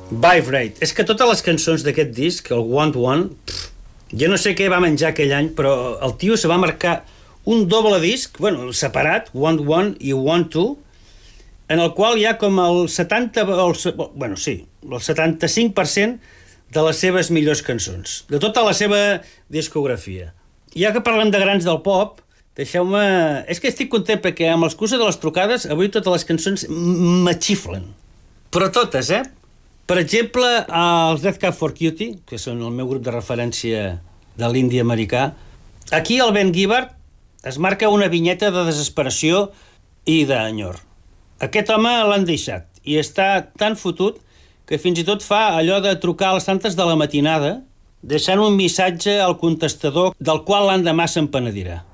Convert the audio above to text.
Vibrate. És que totes les cançons d'aquest disc, el Want One, jo no sé què va menjar aquell any, però el tio se va marcar un doble disc, bueno, separat, Want One i Want Two, en el qual hi ha com el 75% de les seves millors cançons, de tota la seva discografia. I ja que parlem de grans del pop, deixeu-me... És que estic content perquè amb l'excusa de les trucades avui totes les cançons m'axiflen. Però totes, eh? Per exemple, els Death Cab for Cutie, que són el meu grup de referència de l'indi americà, aquí el Ben Gibbard es marca una vinyeta de desesperació i d'enyor. Aquest home l'han deixat i està tan fotut que fins i tot fa allò de trucar a les tantes de la matinada deixant un missatge al contestador del qual l'endemà se'n penedirà.